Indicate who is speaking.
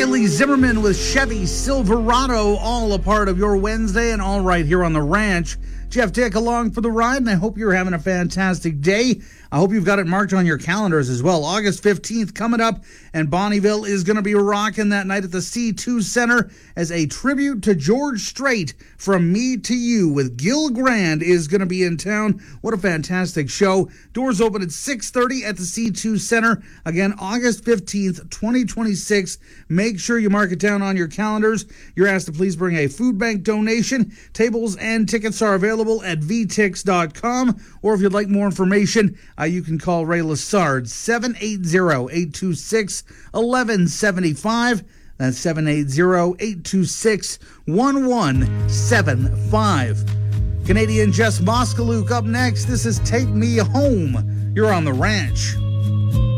Speaker 1: Bailey Zimmerman with Chevy Silverado, all a part of your Wednesday and all right here on the ranch. Jeff Dick along for the ride, and I hope you're having a fantastic day. I hope you've got it marked on your calendars as well. August 15th coming up, and Bonnieville is going to be rocking that night at the C2 Center as a tribute to George Strait. From Me to You with Gil Grand is going to be in town. What a fantastic show. Doors open at 6:30 at the C2 Center. Again, August 15th, 2026. Make sure you mark it down on your calendars. You're asked to please bring a food bank donation. Tables and tickets are available at vtix.com, or if you'd like more information, you can call Ray Lassard, 780-826-1175. That's 780-826-1175. Canadian Jess Moskaluk up next. This is Take Me Home. You're on the ranch.